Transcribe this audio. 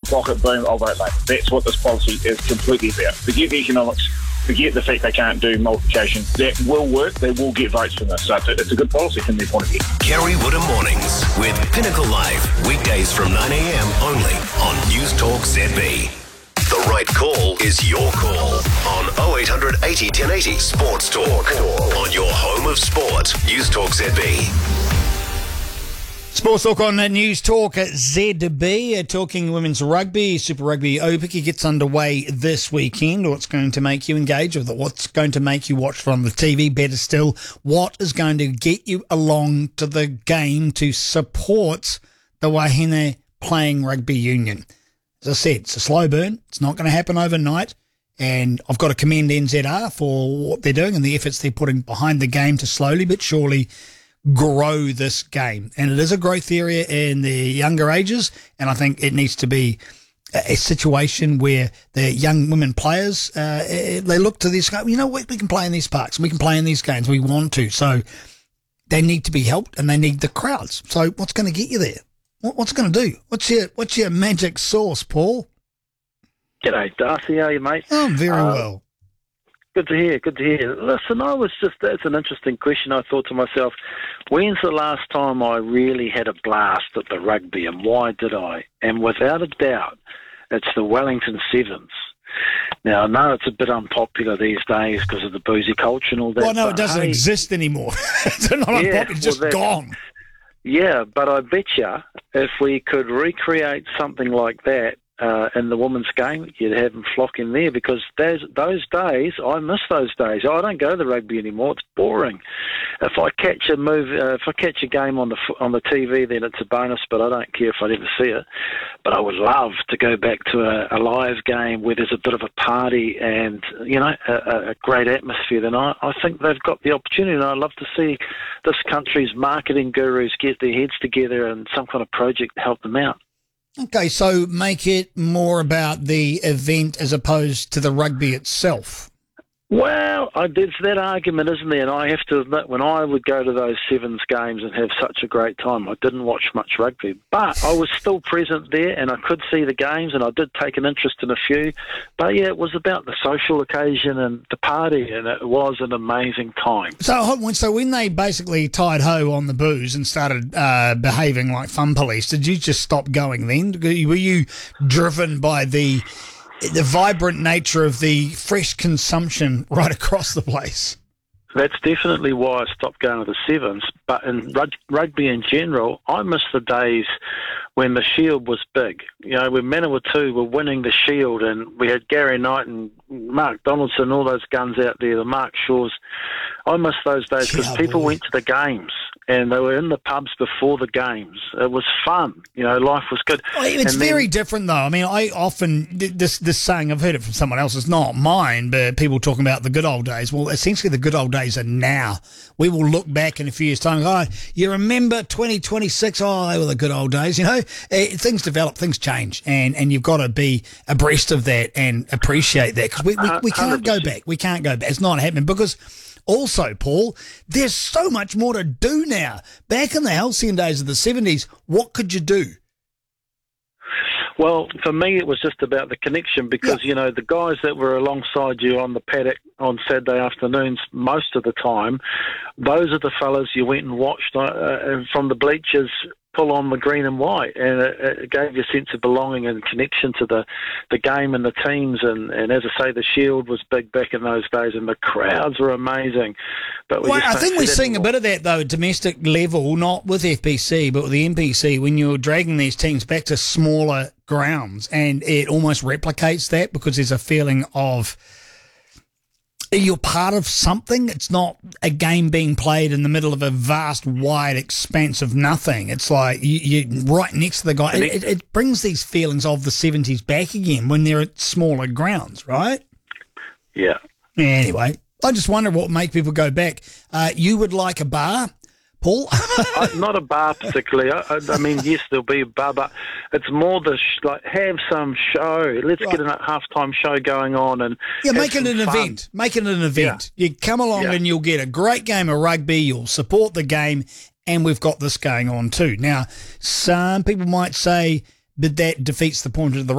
rocket boom, I'll vote Labour. That's what this policy is completely about. Forget the economics, forget the fact they can't do multiplication. That will work. They will get votes from this. So it's a good policy from their point of view. Kerry Woodham Mornings with Pinnacle Live. Weekdays from 9 a.m. only on News Talk ZB. The right call is your call on 0800 80 1080 Sports Talk. On your home of sport, News Talk ZB. Sports Talk on News Talk at ZB, talking women's rugby. Super Rugby Aupiki gets underway this weekend. What's going to make you engage with it? What's going to make you watch from the TV? Better still, what is going to get you along to the game to support the Wahine playing rugby union? As I said, it's a slow burn. It's not going to happen overnight. And I've got to commend NZR for what they're doing and the efforts they're putting behind the game to slowly but surely grow this game. And it is a growth area in the younger ages, and I think it needs to be a situation where the young women players, they look to this, you know what, we can play in these parks, we can play in these games, we want to. So they need to be helped and they need the crowds. So what's going to get you there? What's it going to do? What's your magic sauce, Paul? G'day, Darcy. How are you, mate? Oh, very well. Good to hear. Listen, that's an interesting question. I thought to myself, when's the last time I really had a blast at the rugby, and why did I? And without a doubt, it's the Wellington Sevens. Now, I know it's a bit unpopular these days because of the boozy culture and all that. Well, no, it doesn't exist anymore. It's not unpopular, it's just gone. Yeah, but I bet you if we could recreate something like that in the women's game, you'd have them flock in there, because those days, I miss those days. I don't go to the rugby anymore. It's boring. If I catch a game on the TV, then it's a bonus, but I don't care if I'd ever see it. But I would love to go back to a live game where there's a bit of a party and, a great atmosphere. Then I think they've got the opportunity, and I'd love to see this country's marketing gurus get their heads together and some kind of project to help them out. Okay, so make it more about the event as opposed to the rugby itself. Well, there's that argument, isn't there? And I have to admit, when I would go to those Sevens games and have such a great time, I didn't watch much rugby. But I was still present there, and I could see the games, and I did take an interest in a few. But, yeah, it was about the social occasion and the party, and it was an amazing time. So when they basically tied ho on the booze and started behaving like fun police, did you just stop going then? Were you driven by the vibrant nature of the fresh consumption right across the place? That's definitely why I stopped going to the Sevens. But in rugby in general, I miss the days when the Shield was big. When Manawatu were winning the Shield, and we had Gary Knight and Mark Donaldson, all those guns out there, the Mark Shaws. I miss those days because people went to the games and they were in the pubs before the games. It was fun. Life was good. It's very different, though. I mean, I often, this saying, I've heard it from someone else, it's not mine, but people talking about the good old days. Well, essentially the good old days are now. We will look back in a few years' time, you remember 2026? Oh, they were the good old days, Things develop, things change, and you've got to be abreast of that and appreciate that, because we can't go back. We can't go back. It's not happening, because also, Paul, there's so much more to do now. Back in the halcyon days of the 70s, what could you do? Well, for me, it was just about the connection, because, the guys that were alongside you on the paddock on Saturday afternoons, most of the time, those are the fellas you went and watched from the bleachers pull on the green and white, and it gave you a sense of belonging and connection to the game and the teams, and as I say, the Shield was big back in those days, and the crowds were amazing. But I think we're seeing a bit of that, though, at domestic level, not with FPC, but with the NPC, when you're dragging these teams back to smaller grounds, and it almost replicates that, because there's a feeling of you're part of something. It's not a game being played in the middle of a vast, wide expanse of nothing. It's like you're right next to the guy. It brings these feelings of the 70s back again when they're at smaller grounds, right? Yeah. Anyway, I just wonder what would make people go back. You would like a bar, Paul? Not a bar particularly. I mean, yes, there'll be a bar, but it's more have some show. Let's get a halftime show going on, and make it an event. Make it an event. Yeah. You come along and you'll get a great game of rugby. You'll support the game, and we've got this going on too. Now, some people might say, but that defeats the point of the